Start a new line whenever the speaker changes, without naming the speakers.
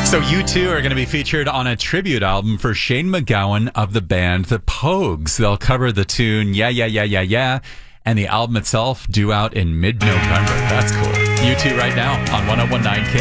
So you two are going to be featured on a tribute album for Shane MacGowan of the band The Pogues. They'll cover the tune Yeah, Yeah, Yeah, Yeah, Yeah, and the album itself due out in mid-November. That's cool. You two right now on 101.9 King.